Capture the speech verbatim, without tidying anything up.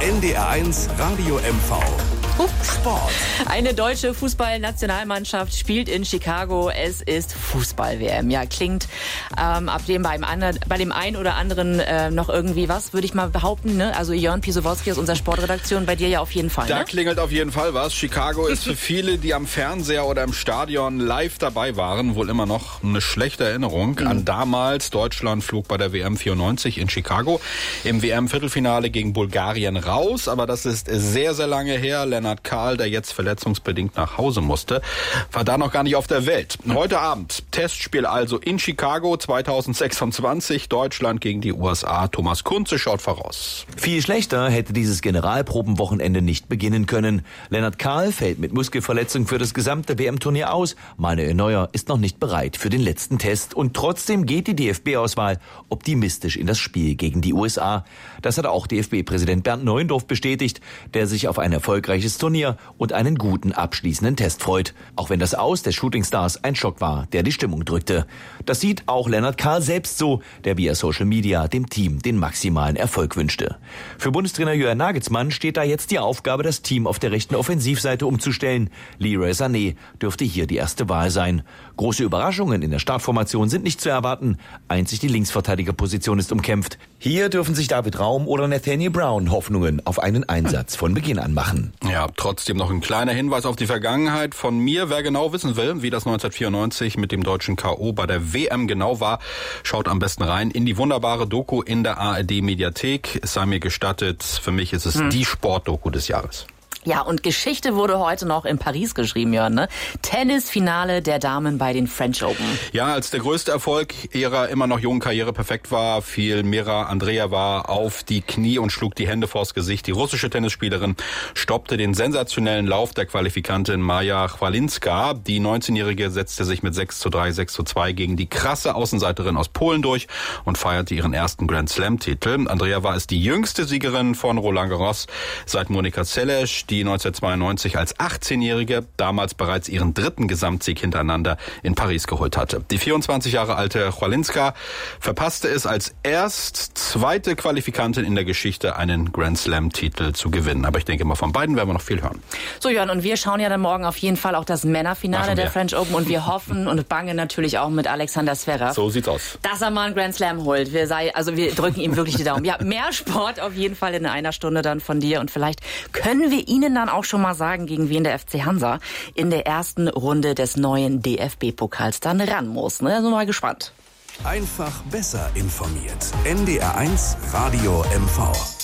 N D R eins Radio M V. Sport. Eine deutsche Fußballnationalmannschaft spielt in Chicago. Es ist Fußball-W M. Ja, klingt ähm, ab dem beim anderen, bei dem einen oder anderen äh, noch irgendwie was, würde ich mal behaupten. Ne? Also Jörn Pisowolski aus unserer Sportredaktion, bei dir ja auf jeden Fall. Da ne? klingelt auf jeden Fall was. Chicago ist für viele, die am Fernseher oder im Stadion live dabei waren, wohl immer noch eine schlechte Erinnerung mhm. an damals. Deutschland flog bei der W M vierundneunzig in Chicago im W M-Viertelfinale gegen Bulgarien raus. Aber das ist sehr, sehr lange her. Lennart Kahl, der jetzt verletzungsbedingt nach Hause musste, war da noch gar nicht auf der Welt. Heute Abend Testspiel also in Chicago zweitausendsechsundzwanzig. Deutschland gegen die U S A. Thomas Kunze schaut voraus. Viel schlechter hätte dieses Generalprobenwochenende nicht beginnen können. Lennart Kahl fällt mit Muskelverletzung für das gesamte W M-Turnier aus. Manuel Neuer ist noch nicht bereit für den letzten Test. Und trotzdem geht die D F B-Auswahl optimistisch in das Spiel gegen die U S A. Das hat auch D F B-Präsident Bernd Neuendorf bestätigt, der sich auf ein erfolgreiches Turnier und einen guten abschließenden Test freut. Auch wenn das Aus der Shootingstars ein Schock war, der die Stimmung drückte. Das sieht auch Lennart Kahl selbst so, der via Social Media dem Team den maximalen Erfolg wünschte. Für Bundestrainer Jürgen Nagelsmann steht da jetzt die Aufgabe, das Team auf der rechten Offensivseite umzustellen. Leroy Sané dürfte hier die erste Wahl sein. Große Überraschungen in der Startformation sind nicht zu erwarten. Einzig die Linksverteidigerposition ist umkämpft. Hier dürfen sich David Raum oder Nathaniel Brown Hoffnungen auf einen Einsatz von Beginn an machen. Ja, trotzdem noch ein kleiner Hinweis auf die Vergangenheit von mir. Wer genau wissen will, wie das neunzehnhundertvierundneunzig mit dem deutschen K O bei der W M genau war, schaut am besten rein in die wunderbare Doku in der A R D-Mediathek. Es sei mir gestattet, für mich ist es hm. die Sportdoku des Jahres. Ja, und Geschichte wurde heute noch in Paris geschrieben, Jörn, ne? Tennisfinale der Damen bei den French Open. Ja, als der größte Erfolg ihrer immer noch jungen Karriere perfekt war, fiel Mira Andreeva auf die Knie und schlug die Hände vors Gesicht. Die russische Tennisspielerin stoppte den sensationellen Lauf der Qualifikantin Maja Chwalinska. Die neunzehnjährige setzte sich mit sechs zu drei, sechs zu zwei gegen die krasse Außenseiterin aus Polen durch und feierte ihren ersten Grand Slam-Titel. Andreeva ist die jüngste Siegerin von Roland Garros seit Monika Seles, die neunzehnhundertzweiundneunzig als achtzehnjährige damals bereits ihren dritten Gesamtsieg hintereinander in Paris geholt hatte. Die vierundzwanzig Jahre alte Chwalinska verpasste es als erst zweite Qualifikantin in der Geschichte, einen Grand Slam-Titel zu gewinnen. Aber ich denke mal, von beiden werden wir noch viel hören. So, Jörn, und wir schauen ja dann morgen auf jeden Fall auch das Männerfinale der French Open und wir hoffen und bangen natürlich auch mit Alexander Zverev. So sieht's aus. Dass er mal einen Grand Slam holt. Wir sei, also wir drücken ihm wirklich die Daumen. Ja, mehr Sport auf jeden Fall in einer Stunde dann von dir und vielleicht können wir Ihnen dann auch schon mal sagen, gegen wen der F C Hansa in der ersten Runde des neuen D F B-Pokals dann ran muss. Ne? Also mal gespannt. Einfach besser informiert. N D R eins Radio M V.